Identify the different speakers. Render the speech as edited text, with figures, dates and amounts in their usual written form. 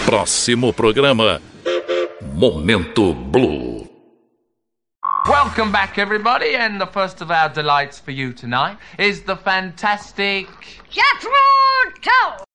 Speaker 1: Próximo programa, Momento Blue.
Speaker 2: Welcome back, everybody, and the first of our delights for you tonight is the fantastic...
Speaker 3: Jethro Tull!